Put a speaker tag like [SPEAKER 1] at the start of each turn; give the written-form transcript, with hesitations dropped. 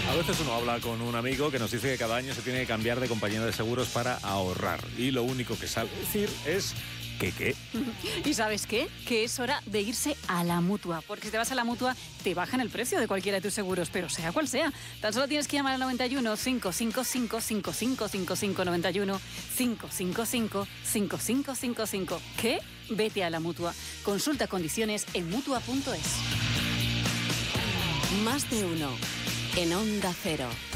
[SPEAKER 1] A veces uno habla con un amigo que nos dice que cada año se tiene que cambiar de compañía de seguros para ahorrar. Y lo único que sabe decir es que ¿qué?
[SPEAKER 2] ¿Y sabes qué? Que es hora de irse a la Mutua. Porque si te vas a la Mutua, te bajan el precio de cualquiera de tus seguros, pero sea cual sea. Tan solo tienes que llamar al 91 555 5555 91 555 5555. ¿Qué? Vete a la Mutua. Consulta condiciones en Mutua.es.
[SPEAKER 3] Más de uno. En Onda Cero.